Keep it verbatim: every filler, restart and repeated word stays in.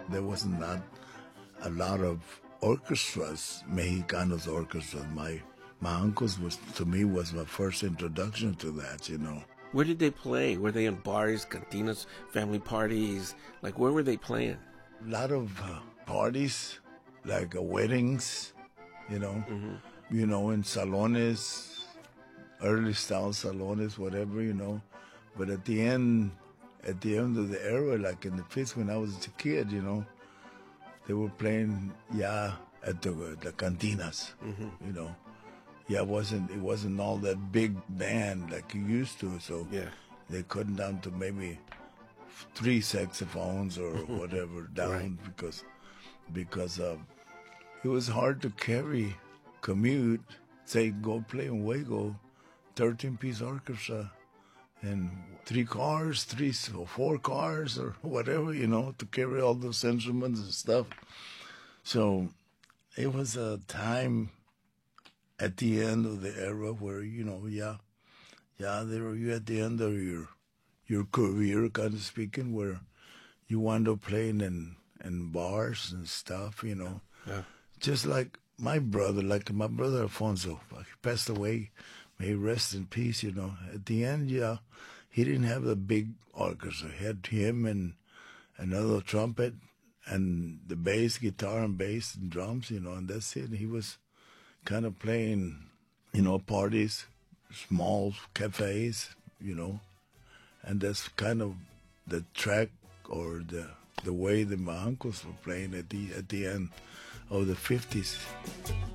There was not a lot of orchestras, Mexicanos orchestras. My my uncle's was to me was my first introduction to that, you know. Where did they play? Were they in bars, cantinas, family parties? Like, where were they playing? A lot of uh, parties, like uh, weddings, you know, Mm-hmm. you know, in salones, early style salones, whatever, you know. But at the end, at the end of the era, like in the fifties when I was a kid, you know, they were playing, yeah, at the the cantinas, Mm-hmm. you know. Yeah, it wasn't it wasn't all that big band like you used to, so Yeah. they cut down to maybe three saxophones or whatever down Right. because because uh, it was hard to carry, commute, say go play in Waco, thirteen piece orchestra, and three cars, three or four cars or whatever, you know, to carry all those instruments and stuff. So it was a time at the end of the era where, you know, yeah, yeah, there were you at the end of your your career, kind of speaking, where you wound up playing in in bars and stuff, you know. Yeah. Just like my brother, like my brother Alfonso, he passed away. May he rest in peace, you know. At the end, yeah, he didn't have the big orchestra. He had him and another trumpet and the bass, guitar and bass and drums, you know, and that's it. He was kind of playing, you know, parties, small cafes, you know, and that's kind of the track or the the way that my uncles were playing at the at the end of the fifties.